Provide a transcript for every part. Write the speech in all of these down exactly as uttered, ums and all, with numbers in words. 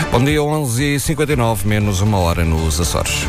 Bom dia, onze e cinquenta e nove, menos uma hora nos Açores.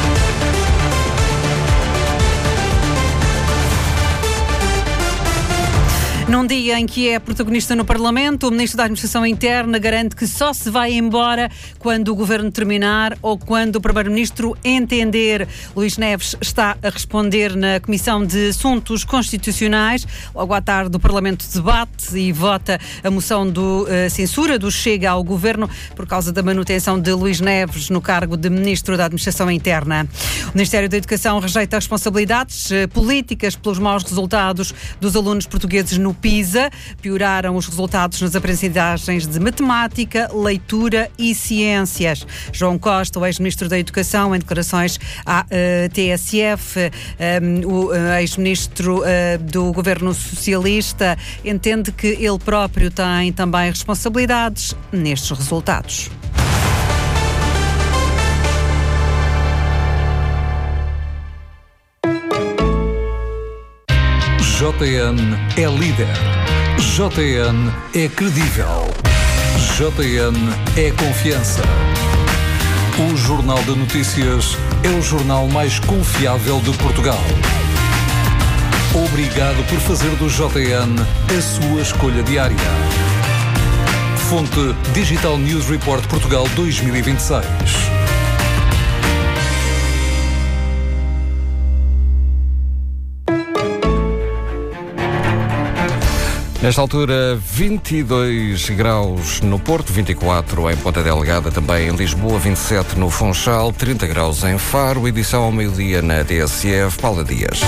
Num dia em que é protagonista no Parlamento, o Ministro da Administração Interna garante que só se vai embora quando o Governo terminar ou quando o Primeiro-Ministro entender. Luís Neves está a responder na Comissão de Assuntos Constitucionais. Logo à tarde o Parlamento debate e vota a moção de uh, censura do Chega ao Governo por causa da manutenção de Luís Neves no cargo de Ministro da Administração Interna. O Ministério da Educação rejeita as responsabilidades uh, políticas pelos maus resultados dos alunos portugueses no PISA. Pioraram os resultados nas aprendizagens de matemática, leitura e ciências. João Costa, o ex-ministro da Educação, em declarações à uh, T S F, um, o uh, ex-ministro uh, do governo socialista, entende que ele próprio tem também responsabilidades nestes resultados. J N é líder. J N é credível. J N é confiança. O Jornal de Notícias é o jornal mais confiável de Portugal. Obrigado por fazer do J N a sua escolha diária. Fonte Digital News Report Portugal dois mil e vinte e seis. Nesta altura, vinte e dois graus no Porto, vinte e quatro em Ponta Delgada, também em Lisboa, vinte e sete no Funchal, trinta graus em Faro, edição ao meio-dia na T S F, Paula Dias.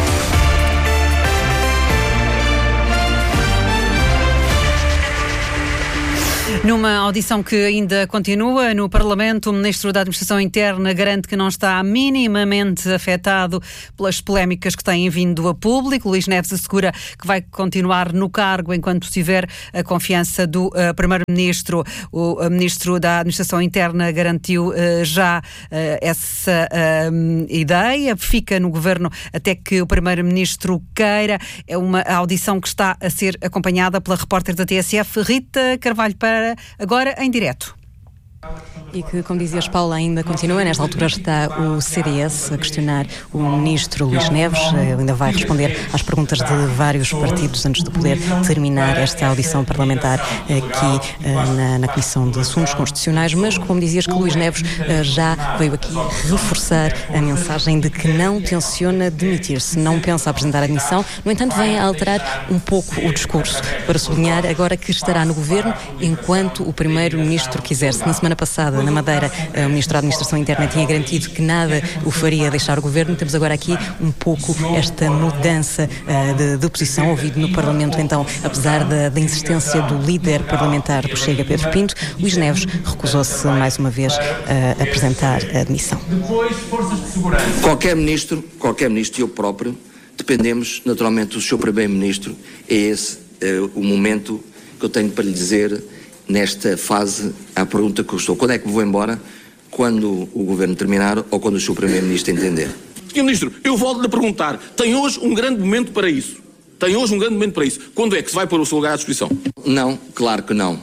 Numa audição que ainda continua no Parlamento, o Ministro da Administração Interna garante que não está minimamente afetado pelas polémicas que têm vindo a público. Luís Neves assegura que vai continuar no cargo enquanto tiver a confiança do uh, Primeiro-Ministro. O uh, Ministro da Administração Interna garantiu uh, já uh, essa uh, ideia. Fica no Governo até que o Primeiro-Ministro queira. É uma audição que está a ser acompanhada pela repórter da T S F, Rita Carvalho, para agora em direto. E que, como dizias, Paula, ainda continua. Nesta altura está o C D S a questionar o ministro Luís Neves. Ele ainda vai responder às perguntas de vários partidos antes de poder terminar esta audição parlamentar aqui na, na Comissão de Assuntos Constitucionais. Mas, como dizias, que Luís Neves já veio aqui reforçar a mensagem de que não tenciona demitir-se, não pensa apresentar a demissão. No entanto, vem a alterar um pouco o discurso para sublinhar agora que estará no governo enquanto o primeiro-ministro quiser. Se na semana passada, na Madeira, o Ministro da Administração Interna tinha garantido que nada o faria deixar o governo, temos agora aqui um pouco esta mudança uh, de, de posição ouvido no Parlamento. Então, apesar da, da insistência do líder parlamentar do Chega, Pedro Pinto, Luís Neves recusou-se mais uma vez a apresentar a demissão. Qualquer ministro, qualquer ministro e eu próprio, dependemos naturalmente do seu primeiro-ministro. É esse uh, o momento que eu tenho para lhe dizer nesta fase, à pergunta que eu estou: quando é que vou embora? Quando o governo terminar ou quando o seu primeiro-ministro entender? senhor Ministro, eu volto-lhe a perguntar, tem hoje um grande momento para isso? Tem hoje um grande momento para isso? Quando é que se vai pôr o seu lugar à disposição? Não, claro que não.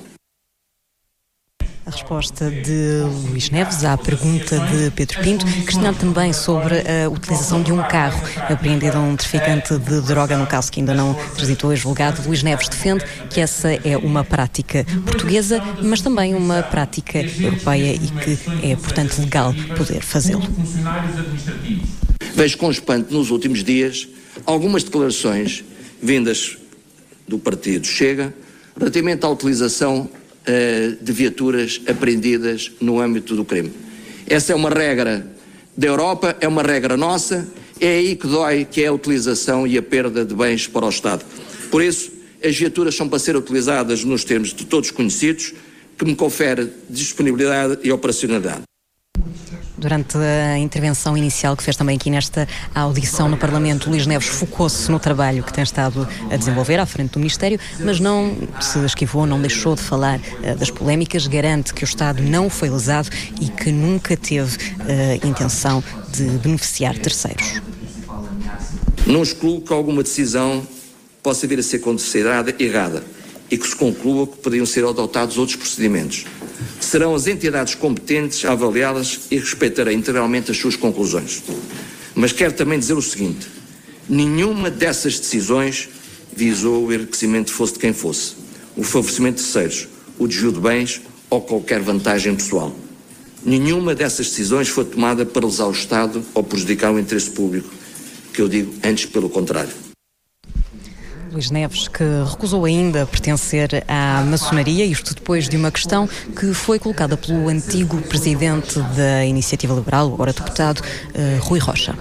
A resposta de Luís Neves à pergunta de Pedro Pinto, questionado também sobre a utilização de um carro apreendido a um traficante de droga, no caso que ainda não transitou ex-julgado. Luís Neves defende que essa é uma prática portuguesa, mas também uma prática europeia e que é, portanto, legal poder fazê-lo. Vejo com espanto nos últimos dias algumas declarações vindas do partido Chega relativamente à utilização de viaturas apreendidas no âmbito do crime. Essa é uma regra da Europa, é uma regra nossa, é aí que dói, que é a utilização e a perda de bens para o Estado. Por isso, as viaturas são para ser utilizadas nos termos de todos conhecidos, que me confere disponibilidade e operacionalidade. Durante a intervenção inicial que fez também aqui nesta audição no Parlamento, Luís Neves focou-se no trabalho que tem estado a desenvolver à frente do Ministério, mas não se esquivou, não deixou de falar uh, das polémicas, garante que o Estado não foi lesado e que nunca teve uh, intenção de beneficiar terceiros. Não excluo que alguma decisão possa vir a ser considerada errada e que se conclua que poderiam ser adotados outros procedimentos. Serão as entidades competentes a avaliá-las e respeitarei integralmente as suas conclusões. Mas quero também dizer o seguinte: nenhuma dessas decisões visou o enriquecimento fosse de quem fosse, o favorecimento de terceiros, o desvio de bens ou qualquer vantagem pessoal. Nenhuma dessas decisões foi tomada para lesar o Estado ou prejudicar o interesse público, que eu digo antes pelo contrário. Luís Neves, que recusou ainda pertencer à maçonaria, isto depois de uma questão que foi colocada pelo antigo presidente da Iniciativa Liberal, agora deputado, uh, Rui Rocha.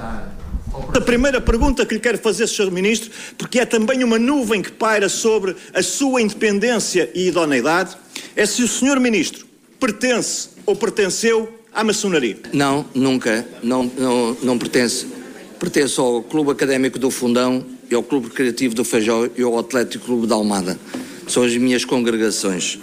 A primeira pergunta que lhe quero fazer, senhor Ministro, porque é também uma nuvem que paira sobre a sua independência e idoneidade, é se o senhor Ministro pertence ou pertenceu à maçonaria. Não, nunca, não, não, não pertence. Pertenço ao Clube Académico do Fundão e ao Clube Recreativo do Feijó e ao Atlético Clube da Almada. São as minhas congregações.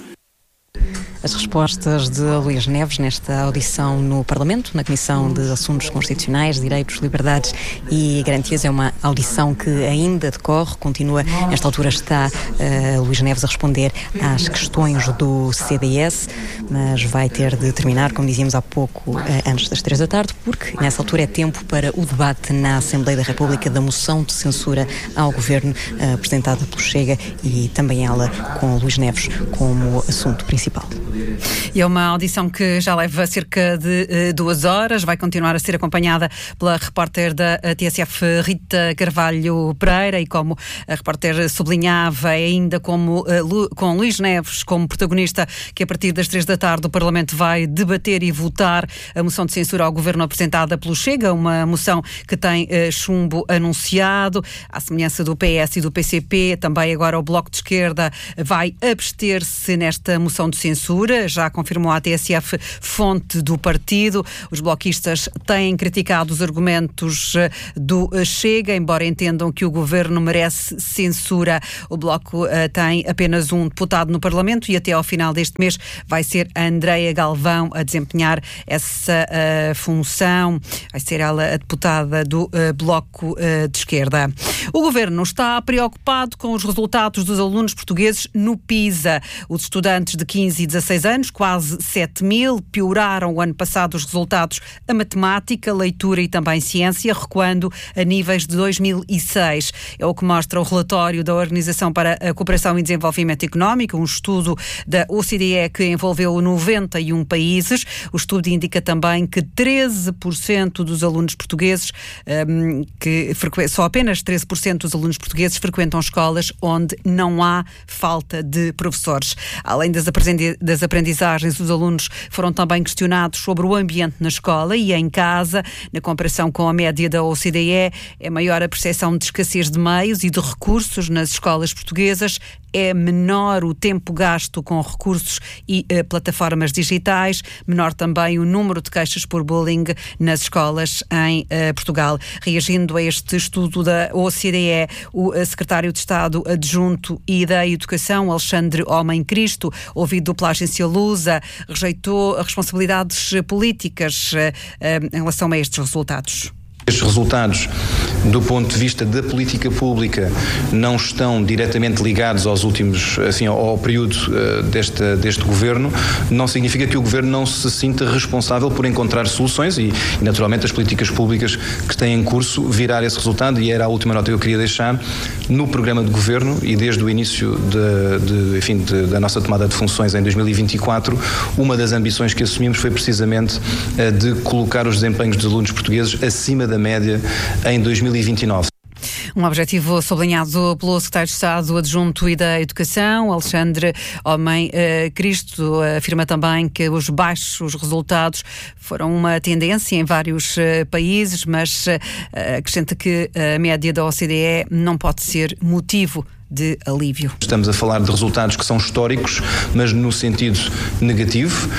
As respostas de Luís Neves nesta audição no Parlamento, na Comissão de Assuntos Constitucionais, Direitos, Liberdades e Garantias. É uma audição que ainda decorre, continua. Nesta altura está uh, Luís Neves a responder às questões do C D S, mas vai ter de terminar, como dizíamos há pouco, uh, antes das três da tarde, porque nessa altura é tempo para o debate na Assembleia da República da moção de censura ao Governo, uh, apresentada pelo Chega, e também ela com Luís Neves como assunto principal. E é uma audição que já leva cerca de uh, duas horas, vai continuar a ser acompanhada pela repórter da T S F, Rita Carvalho Pereira, e como a repórter sublinhava, é ainda como, uh, Lu, com Luís Neves como protagonista, que a partir das três da tarde o Parlamento vai debater e votar a moção de censura ao Governo apresentada pelo Chega, uma moção que tem uh, chumbo anunciado, à semelhança do P S e do P C P. Também agora o Bloco de Esquerda vai abster-se nesta moção de censura. Já confirmou a T S F fonte do partido. Os bloquistas têm criticado os argumentos do Chega, embora entendam que o Governo merece censura. O Bloco uh, tem apenas um deputado no Parlamento e até ao final deste mês vai ser a Andreia Galvão a desempenhar essa uh, função. Vai ser ela a deputada do uh, Bloco uh, de Esquerda. O Governo está preocupado com os resultados dos alunos portugueses no PISA. Os estudantes de quinze e dezasseis anos, quase sete mil, pioraram o ano passado os resultados a matemática, leitura e também ciência, recuando a níveis de dois mil e seis. É o que mostra o relatório da Organização para a Cooperação e Desenvolvimento Económico, um estudo da O C D E que envolveu noventa e um países. O estudo indica também que treze por cento dos alunos portugueses, um, que frequ... só apenas treze por cento dos alunos portugueses frequentam escolas onde não há falta de professores. Além das, aprendi... das aprendizagens, os alunos foram também questionados sobre o ambiente na escola e em casa. Na comparação com a média da O C D E, é maior a percepção de escassez de meios e de recursos nas escolas portuguesas, é menor o tempo gasto com recursos e uh, plataformas digitais, menor também o número de queixas por bullying nas escolas em uh, Portugal. Reagindo a este estudo da O C D E, o uh, secretário de Estado adjunto e da Educação, Alexandre Homem Cristo, ouvido pela agência Lusa, rejeitou responsabilidades políticas uh, uh, em relação a estes resultados. Estes resultados, do ponto de vista da política pública, não estão diretamente ligados aos últimos, assim, ao período uh, deste, deste governo. Não significa que o governo não se sinta responsável por encontrar soluções e, e, naturalmente, as políticas públicas que têm em curso virar esse resultado. E era a última nota que eu queria deixar. No programa de governo e desde o início de, de, enfim, de, da nossa tomada de funções em dois mil e vinte e quatro, uma das ambições que assumimos foi precisamente uh, de colocar os desempenhos dos alunos portugueses acima da média em dois mil e vinte e nove. Um objetivo sublinhado pelo secretário de Estado adjunto e da Educação, Alexandre Homem uh, Cristo, afirma também que os baixos resultados foram uma tendência em vários uh, países, mas uh, acrescenta que a média da O C D E não pode ser motivo de alívio. Estamos a falar de resultados que são históricos, mas no sentido negativo.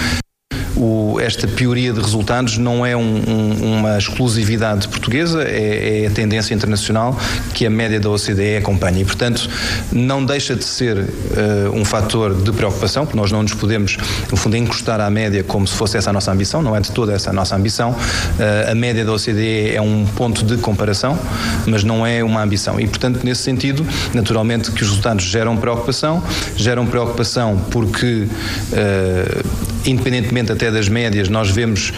O, esta pioria de resultados não é um, um, uma exclusividade portuguesa, é, é a tendência internacional que a média da O C D E acompanha e, portanto, não deixa de ser uh, um fator de preocupação, porque nós não nos podemos, no fundo, encostar à média como se fosse essa a nossa ambição, não é de toda essa a nossa ambição. Uh, a média da O C D E é um ponto de comparação, mas não é uma ambição e, portanto, nesse sentido, naturalmente que os resultados geram preocupação, geram preocupação porque uh, independentemente até das médias, nós vemos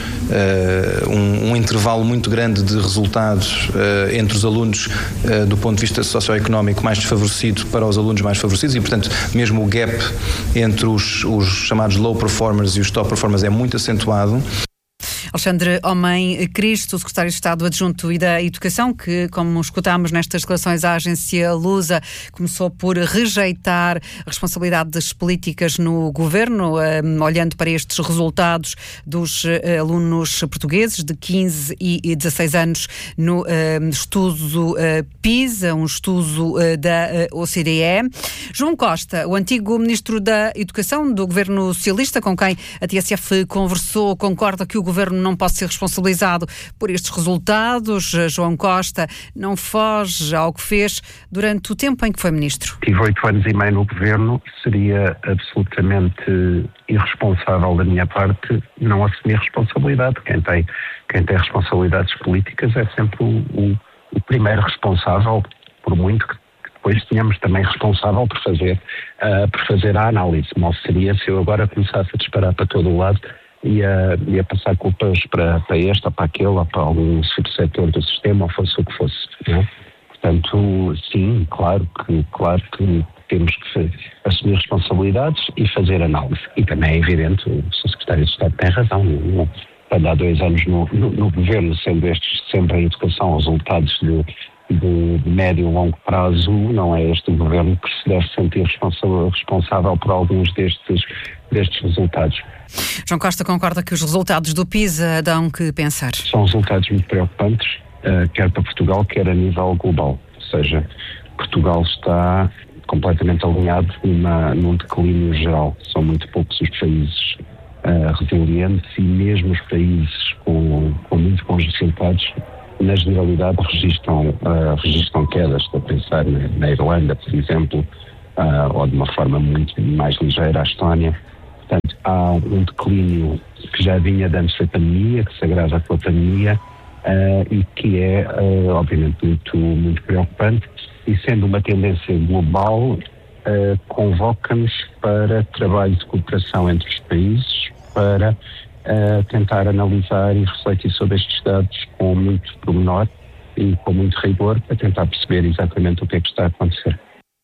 uh, um, um intervalo muito grande de resultados uh, entre os alunos uh, do ponto de vista socioeconómico mais desfavorecido para os alunos mais favorecidos e, portanto, mesmo o gap entre os, os chamados low performers e os top performers é muito acentuado. Alexandre Homem Cristo, secretário de Estado Adjunto e da Educação, que, como escutámos nestas declarações à agência Lusa, começou por rejeitar a responsabilidade das políticas no governo, um, olhando para estes resultados dos uh, alunos portugueses de quinze e dezasseis anos no uh, estudo uh, PISA, um estudo uh, da uh, O C D E. João Costa, o antigo Ministro da Educação do Governo Socialista, com quem a T S F conversou, concorda que o Governo não pode ser responsabilizado por estes resultados. João Costa não foge ao que fez durante o tempo em que foi Ministro. Tive oito anos e meio no Governo, seria absolutamente irresponsável da minha parte não assumir responsabilidade. Quem tem, quem tem responsabilidades políticas é sempre o, o, o primeiro responsável, por muito que depois tínhamos também responsável por fazer, uh, por fazer a análise. Mal seria se eu agora começasse a disparar para todo o lado e a, e a passar culpas para, para este ou para aquele ou para algum subsetor do sistema, ou fosse o que fosse. Não é? Portanto, sim, claro que, claro que temos que assumir responsabilidades e fazer análise. E também é evidente, o Sr Secretário de Estado tem razão, não, quando há dois anos no, no, no Governo, sendo estes sempre em educação resultados de, de, de médio e longo prazo, não é este o Governo que se deve sentir responsável, responsável por alguns destes, destes resultados. João Costa concorda que os resultados do PISA dão que pensar. São resultados muito preocupantes, uh, quer para Portugal, quer a nível global. Ou seja, Portugal está completamente alinhado numa, num declínio geral. São muito poucos os países uh, resilientes e mesmo os países com, com muito bons resultados, na generalidade, registram, uh, registram quedas. Estou a pensar na, na Irlanda, por exemplo, uh, ou de uma forma muito mais ligeira, a Estónia. Portanto, há um declínio que já vinha de antes da pandemia, que se agrava com a pandemia uh, e que é, uh, obviamente, muito, muito preocupante. E sendo uma tendência global, uh, convoca-nos para trabalho de cooperação entre os países para uh, tentar analisar e refletir sobre estes dados com muito pormenor e com muito rigor, para tentar perceber exatamente o que é que está a acontecer.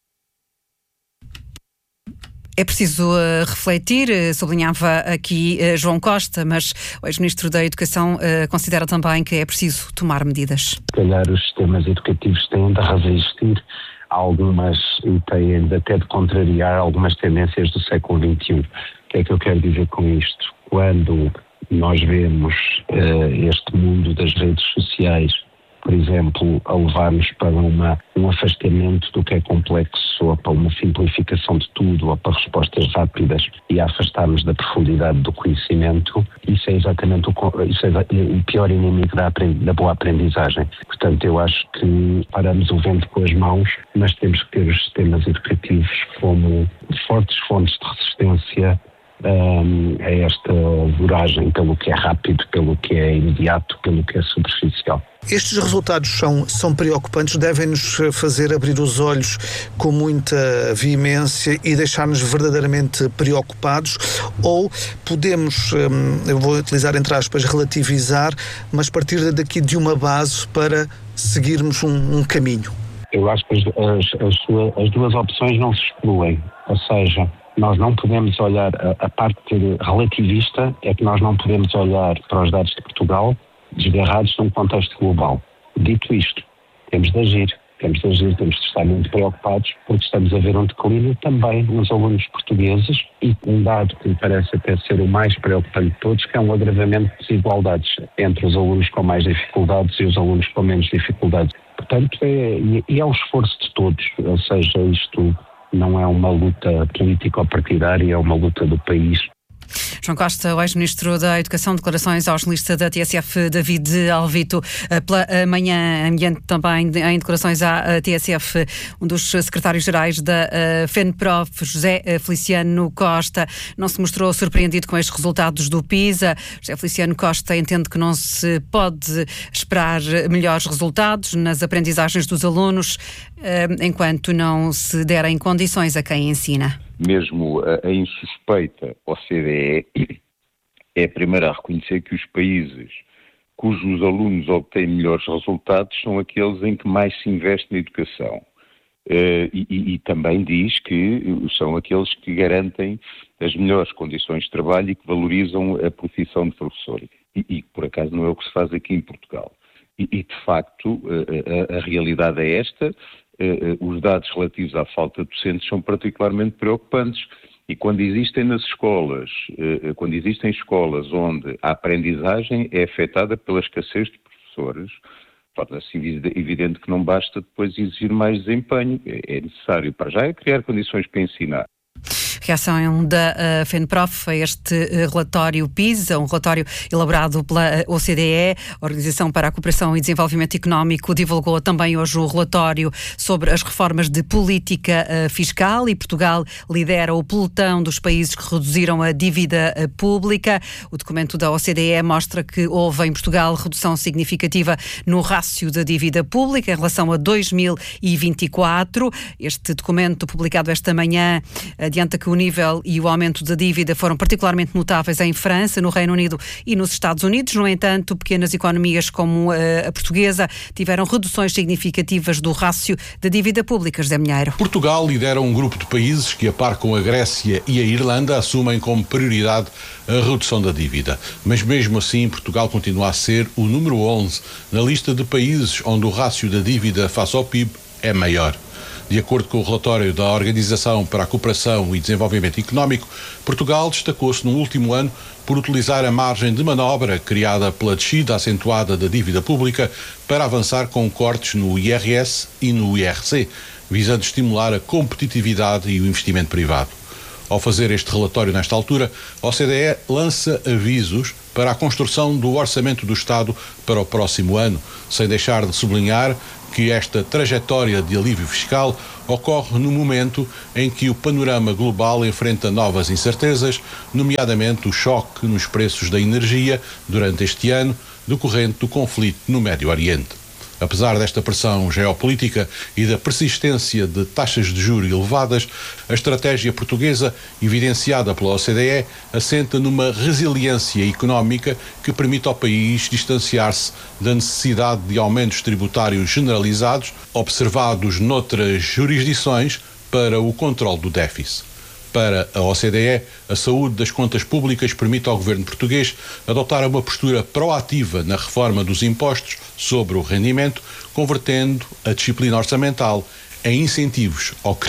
É preciso uh, refletir, uh, sublinhava aqui uh, João Costa, mas o ex-Ministro da Educação uh, considera também que é preciso tomar medidas. Se calhar os sistemas educativos têm de resistir a algumas, e têm de até de contrariar algumas tendências do século vinte e um. O que é que eu quero dizer com isto? Quando nós vemos uh, este mundo das redes sociais, por exemplo, a levar-nos para uma, um afastamento do que é complexo, ou para uma simplificação de tudo, ou para respostas rápidas, e a afastar-nos da profundidade do conhecimento, isso é exatamente o, isso é o pior inimigo da, da boa aprendizagem. Portanto, eu acho que paramos o vento com as mãos, mas temos que ter os sistemas educativos como fortes fontes de resistência Um, a esta voragem pelo que é rápido, pelo que é imediato, pelo que é superficial. Estes resultados são, são preocupantes, devem-nos fazer abrir os olhos com muita veemência e deixar-nos verdadeiramente preocupados, ou podemos, eu vou utilizar entre aspas, relativizar, mas partir daqui de uma base para seguirmos um, um caminho? Eu acho que as, as, as, as duas opções não se excluem, ou seja, nós não podemos olhar, a, a parte relativista é que nós não podemos olhar para os dados de Portugal desgarrados num contexto global. Dito isto, temos de agir, temos de agir, temos de estar muito preocupados, porque estamos a ver um declínio também nos alunos portugueses, e um dado que me parece até ser o mais preocupante de todos, que é um agravamento de desigualdades entre os alunos com mais dificuldades e os alunos com menos dificuldades. Portanto, é, e é um esforço de todos, ou seja, isto não é uma luta político-partidária, é uma luta do país. João Costa, o ex-Ministro da Educação, declarações ao jornalista da T S F, David Alvito. Pela manhã, ambiente também em declarações à T S F, um dos secretários-gerais da FENPROF, José Feliciano Costa, não se mostrou surpreendido com estes resultados do PISA. José Feliciano Costa entende que não se pode esperar melhores resultados nas aprendizagens dos alunos enquanto não se derem condições a quem ensina. Mesmo a, a insuspeita O C D E é a primeira a reconhecer que os países cujos alunos obtêm melhores resultados são aqueles em que mais se investe na educação. Uh, e, e, e também diz que são aqueles que garantem as melhores condições de trabalho e que valorizam a profissão de professor. E, e por acaso não é o que se faz aqui em Portugal. E, e de facto, uh, a, a realidade é esta. Uh, uh, os dados relativos à falta de docentes são particularmente preocupantes. E quando existem nas escolas, uh, quando existem escolas onde a aprendizagem é afetada pela escassez de professores, torna-se evidente que não basta depois exigir mais desempenho. É necessário, para já, é criar condições para ensinar. Reação da uh, FENPROF a este uh, relatório PISA, um relatório elaborado pela uh, O C D E, Organização para a Cooperação e Desenvolvimento Económico, divulgou também hoje o relatório sobre as reformas de política uh, fiscal, e Portugal lidera o pelotão dos países que reduziram a dívida uh, pública. O documento da O C D E mostra que houve em Portugal redução significativa no rácio da dívida pública em relação a dois mil e vinte e quatro. Este documento, publicado esta manhã, adianta que o nível e o aumento da dívida foram particularmente notáveis em França, no Reino Unido e nos Estados Unidos. No entanto, pequenas economias como a portuguesa tiveram reduções significativas do rácio da dívida pública. José Milheiro. Portugal lidera um grupo de países que, a par com a Grécia e a Irlanda, assumem como prioridade a redução da dívida. Mas mesmo assim, Portugal continua a ser o número onze na lista de países onde o rácio da dívida face ao P I B é maior. De acordo com o relatório da Organização para a Cooperação e Desenvolvimento Económico, Portugal destacou-se no último ano por utilizar a margem de manobra criada pela descida acentuada da dívida pública para avançar com cortes no I R S e no I R C, visando estimular a competitividade e o investimento privado. Ao fazer este relatório nesta altura, a O C D E lança avisos para a construção do Orçamento do Estado para o próximo ano, sem deixar de sublinhar que esta trajetória de alívio fiscal ocorre no momento em que o panorama global enfrenta novas incertezas, nomeadamente o choque nos preços da energia durante este ano, decorrente do conflito no Médio Oriente. Apesar desta pressão geopolítica e da persistência de taxas de juros elevadas, a estratégia portuguesa, evidenciada pela O C D E, assenta numa resiliência económica que permite ao país distanciar-se da necessidade de aumentos tributários generalizados, observados noutras jurisdições, para o controle do déficit. Para a O C D E, a saúde das contas públicas permite ao governo português adotar uma postura proativa na reforma dos impostos sobre o rendimento, convertendo a disciplina orçamental em incentivos ao crescimento